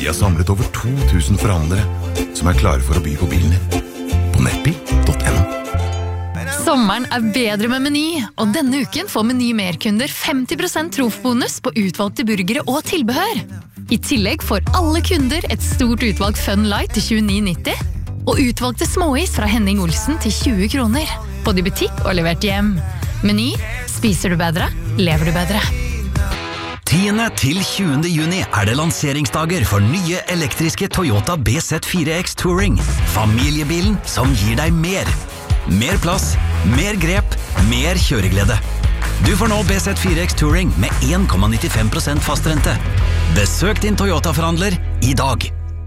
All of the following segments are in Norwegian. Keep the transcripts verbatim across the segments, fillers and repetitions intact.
Vi har samlet over to tusen forhandlere som er klare for å by på bilen din. På nettbil punktum no. Sommeren er bedre med Meny, og denne uken får Meny Merkunder femti prosent trofbonus på utvalgte burgere og tilbehør. I tillegg får alle kunder et stort utvalg Fun Light til tjueni nitti, og utvalgte småis fra Henning Olsen til tjue kroner. Både i butikk og levert hjem. Meny, spiser du bedre, lever du bedre. tiende til tjuende juni er det lanseringsdager for nye elektriske Toyota B Z fire X Touring. Familiebilen som gir deg mer. Mer plass, mer grep, mer kjøreglede. Du får nå B Z fire X Touring med en komma nittifem prosent fastrente. Besøk din Toyota-forhandler i dag.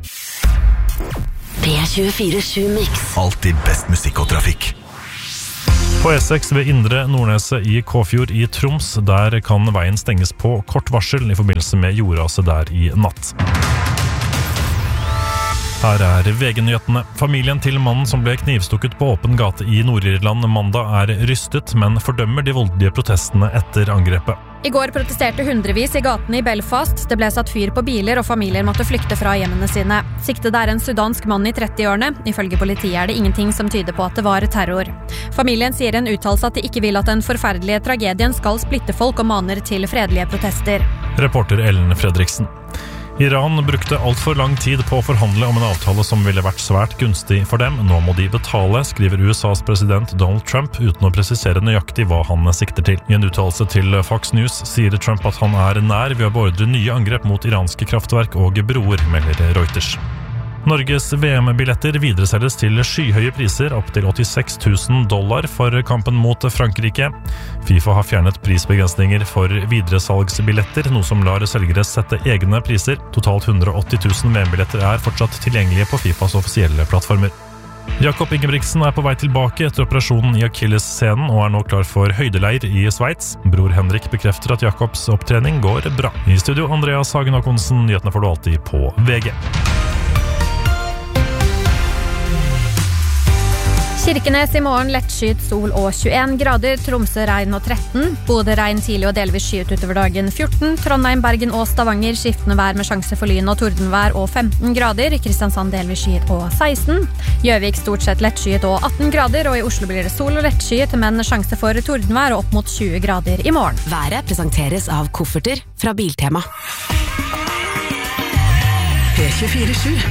P tjuefire sju Mix. Alltid best musikk og trafikk. På E seks ved Indre Nordneset i Kåfjord i Troms, der kan veien stenges på kort varsel i forbindelse med jordraset der i natt. Her er V G-nyhetene. Familien til mannen som ble knivstukket på åpen gate i Nord-Irland mandag er rystet, men fordømmer de voldelige protestene etter angrepet. I går protesterte hundrevis i gatene i Belfast. Det ble satt fyr på biler, og familier måtte flykte fra hjemmene sine. Siktet er en sudansk mann i trettiårene. Ifølge politiet er det ingenting som tyder på at det var terror. Familien sier i en uttalelse at de ikke vil at den forferdelige tragedien skal splitte folk og maner til fredelige protester. Reporter Ellen Fredriksen. Iran brukte alt for lang tid på å forhandle om en avtale som ville vært svært gunstig for dem. Nå må de betale, skriver U S A's president Donald Trump, uten å presisere nøyaktig hva han sikter til. I en uttalelse til Fox News sier Trump at han er nær ved å beordre nye angrep mot iranske kraftverk og broer, melder Reuters. Norges V M-billetter videreselges til skyhøye priser, opp til åttiseks tusen dollar for kampen mot Frankrike. FIFA har fjernet prisbegrensninger for videresalgsbilletter, noe som lar selgere sette egne priser. Totalt hundre og åtti tusen V M-billetter er fortsatt tilgjengelige på FIFAs offisielle plattformer. Jakob Ingebrigtsen er på vei tilbake etter operasjonen i Achilles-scenen og er nå klar for høydeleir i Sveits. Bror Henrik bekrefter at Jakobs opptrening går bra. I studio Andreas Hagen Håkonsen, nyhetene får du alltid på V G. Kirkenes i morgen lettskyet sol og tjueen grader, Tromsø regn og tretten, Bodø regn tidlig og delvis skyet utover dagen fjorten, Trondheim, Bergen og Stavanger skiftende vær med sjanse for lyn og tordenvær og femten grader, Kristiansand delvis skyet og seksten, Gjøvik stort sett lettskyet og atten grader, og i Oslo blir det sol og lettskyet, men sjanse for tordenvær og opp mot tjue grader i morgen. Været presenteres av kofferter fra Biltema. P tjuefire sju